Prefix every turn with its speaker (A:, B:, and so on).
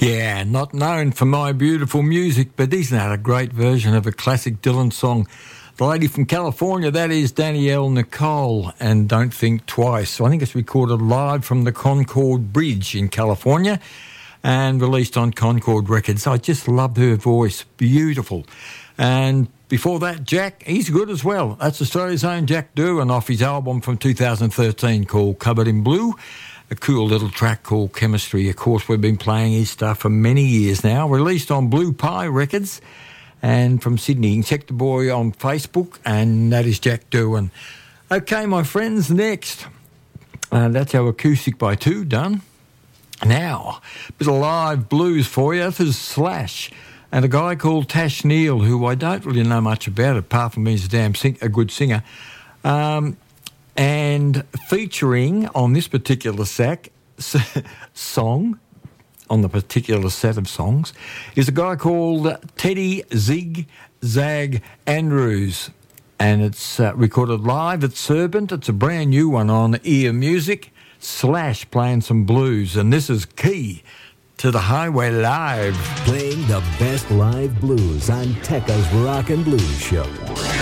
A: Yeah, not known for My Beautiful Music, but isn't that a great version of a classic Dylan song? The lady from California, that is Danielle Nicole, and Don't Think Twice. So I think it's recorded live from the Concord Bridge in California and released on Concord Records. I just loved her voice, beautiful. And before that, Jack, he's good as well. That's Australia's own Jack Doohan off his album from 2013 called Covered in Blue. A cool little track called Chemistry. Of course, we've been playing his stuff for many years now. Released on Blue Pie Records and from Sydney. You can check the boy on Facebook, and that is Jack Doohan. Okay, my friends, next. That's our Acoustic by Two done. Now, a bit of live blues for you. This is Slash and a guy called Tash Neal, who I don't really know much about, apart from he's a good singer. And featuring on this particular song, on the particular set of songs, is a guy called Teddy Zig Zag Andrews. And it's recorded live at Serpent. It's a brand new one on Ear Music. Slash playing some blues. And this is key to the Highway Live.
B: Playing the best live blues on Tekka's Rock and Blues Show.